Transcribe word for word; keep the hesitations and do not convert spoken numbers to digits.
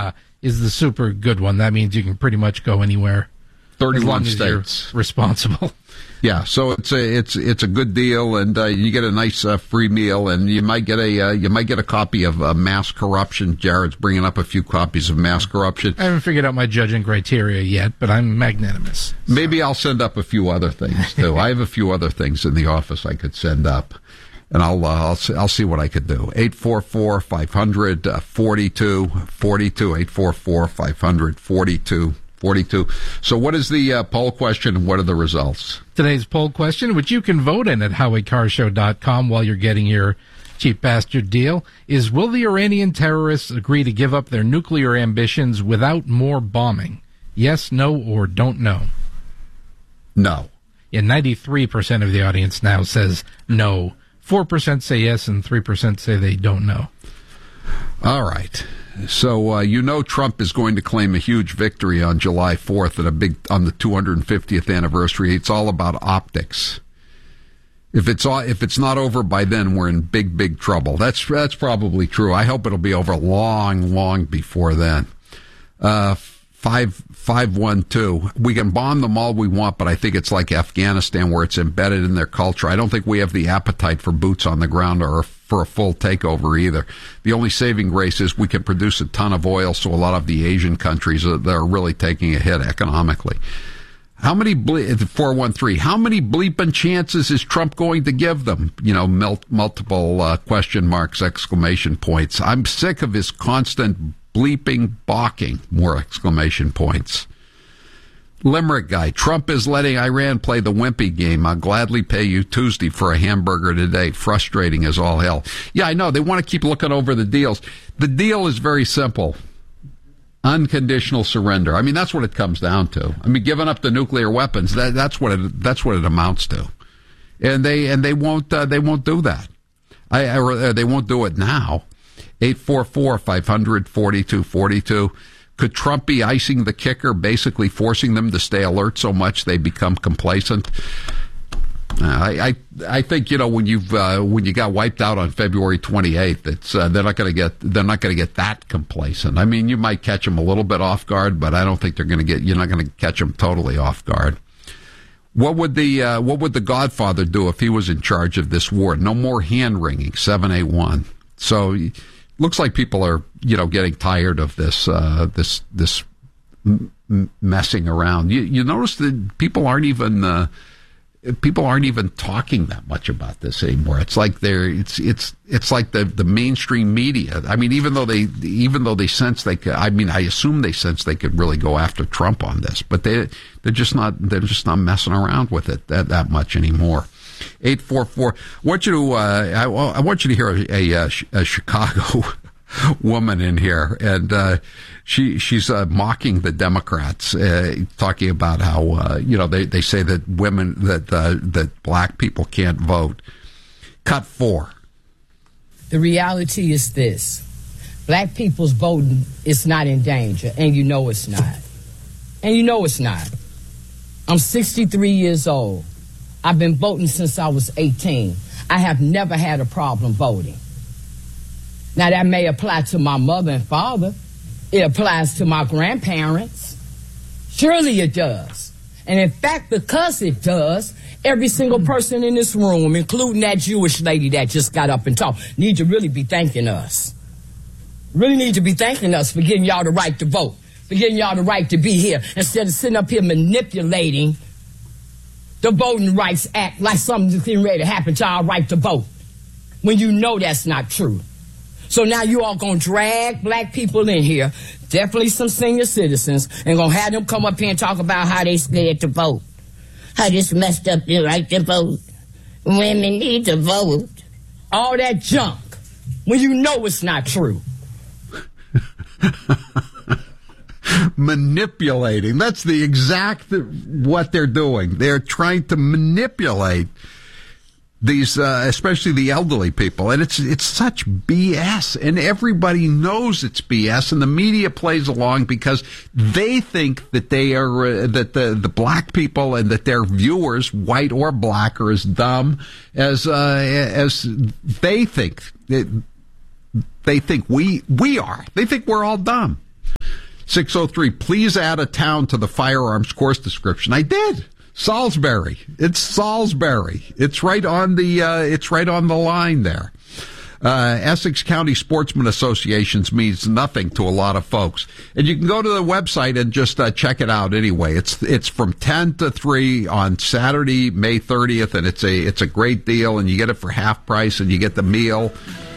uh, is the super good one. That means you can pretty much go anywhere. thirty-one as long as states. You're responsible. Yeah, so it's a it's it's a good deal, and uh, you get a nice uh, free meal, and you might get a uh, you might get a copy of uh, Mass Corruption. Jared's bringing up a few copies of Mass Corruption. I haven't figured out my judging criteria yet, but I'm magnanimous. So. Maybe I'll send up a few other things too. I have a few other things in the office I could send up, and I'll uh, I'll see, I'll see what I could do. eight four four, five hundred, forty-two forty-two eight four four, five hundred, forty-two forty-two. So what is the uh, poll question and what are the results? Today's poll question, which you can vote in at Howie Carr Show dot com while you're getting your cheap bastard deal, is will the Iranian terrorists agree to give up their nuclear ambitions without more bombing? Yes, no, or don't know? No. Yeah, ninety-three percent of the audience now says no. four percent say yes and three percent say they don't know. All right. So uh, you know Trump is going to claim a huge victory on July fourth at a big on the two hundred fiftieth anniversary. It's all about optics. If it's all, if it's not over by then, we're in big, big trouble. That's that's probably true. I hope it'll be over long, long before then. Uh, five five one two. We can bomb them all we want, but I think it's like Afghanistan, where it's embedded in their culture. I don't think we have the appetite for boots on the ground or for a full takeover either. The only saving grace is we can produce a ton of oil, so a lot of the Asian countries are, that are really taking a hit economically. How many ble- four one three? How many bleeping chances is Trump going to give them? You know, mul- multiple uh, question marks, exclamation points. I'm sick of his constant bleeping balking. More exclamation points. Limerick guy, Trump is letting Iran play the wimpy game. I'll gladly pay you Tuesday for a hamburger today. Frustrating as all hell. Yeah, I know. They want to keep looking over the deals. The deal is very simple. Unconditional surrender. I mean, that's what it comes down to. I mean, giving up the nuclear weapons, that, that's what it, that's what it amounts to. And they, and they won't, uh, they won't do that. I, I, they won't do it now. eight four four, five hundred, forty-two forty-two. Could Trump be icing the kicker, basically forcing them to stay alert so much they become complacent? Uh, I, I I think you know when you've uh, when you got wiped out on February twenty-eighth, it's uh, they're not going to get they're not going to get that complacent. I mean, you might catch them a little bit off guard, but I don't think they're going to get you're not going to catch them totally off guard. What would the uh, what would the Godfather do if he was in charge of this war? No more hand wringing. seven eight one. So. Looks like people are, you know, getting tired of this, uh, this, this m- messing around. You, you notice that people aren't even, uh, people aren't even talking that much about this anymore. It's like they're, it's, it's, it's like the, the mainstream media. I mean, even though they, even though they sense they could, I mean, I assume they sense they could really go after Trump on this, but they, they're just not, they're just not messing around with it that, that much anymore. eight four four. I want you to, uh, I, I want you to hear a, a, a Chicago woman in here, and uh, she she's uh, mocking the Democrats, uh, talking about how uh, you know they, they say that women that uh, that black people can't vote. Cut four. The reality is this: black people's voting is not in danger, and you know it's not, and you know it's not. I'm sixty-three years old. I've been voting since I was eighteen. I have never had a problem voting. Now, that may apply to my mother and father. It applies to my grandparents. Surely it does. And in fact, because it does, every single person in this room, including that Jewish lady that just got up and talked, need to really be thanking us. Really need to be thanking us for getting y'all the right to vote, for getting y'all the right to be here, instead of sitting up here manipulating the Voting Rights Act like something's getting ready to happen to our right to vote, when you know that's not true. So now you all going to drag black people in here, definitely some senior citizens, and going to have them come up here and talk about how they scared to vote, how this messed up their right to vote. Women need to vote. All that junk, when you know it's not true. Manipulating. That's the exact what they're doing. They're trying to manipulate these, uh, especially the elderly people, and it's it's such B S, and everybody knows it's B S, and the media plays along because they think that they are uh, that the the black people and that their viewers, white or black, are as dumb as uh, as they think. They, they think we we are. They think we're all dumb. six oh three, please add a town to the firearms course description. I did. Salisbury. It's Salisbury. It's right on the, uh, it's right on the line there. Uh, Essex County Sportsmen Associations means nothing to a lot of folks. And you can go to the website and just uh, check it out anyway. It's it's from ten to three on Saturday, May thirtieth, and it's a it's a great deal, and you get it for half price, and you get the meal.